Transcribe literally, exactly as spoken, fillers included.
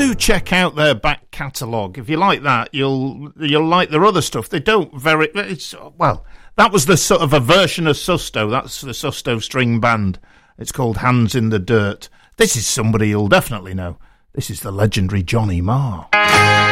do check out their back catalogue. If you like that, you'll you'll like their other stuff. They don't very... It's well, that was the sort of a version of Susto. That's the Susto string band. It's called Hands in the Dirt. This is somebody you'll definitely know. This is the legendary Johnny Marr.